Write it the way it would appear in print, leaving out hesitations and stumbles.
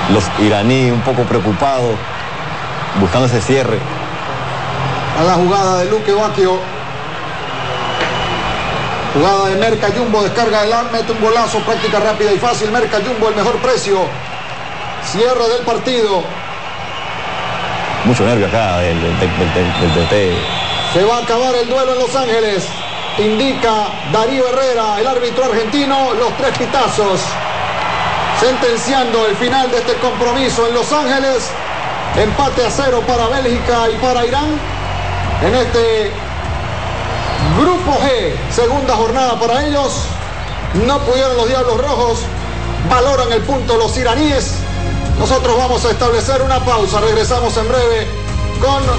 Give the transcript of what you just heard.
Los iraníes un poco preocupados, buscando ese cierre. A la jugada de Luque Bacchio. Jugada de Merca Jumbo, descarga del arma, mete un golazo, práctica rápida y fácil. Merca Jumbo, el mejor precio. Cierre del partido. Mucho nervio acá del TT. Se va a acabar el duelo en Los Ángeles. Indica Darío Herrera, el árbitro argentino, los 3 pitazos. Sentenciando el final de este compromiso en Los Ángeles. Empate a 0 para Bélgica y para Irán. En este Grupo G, segunda jornada para ellos. No pudieron los Diablos Rojos. Valoran el punto los iraníes. Nosotros vamos a establecer una pausa. Regresamos en breve con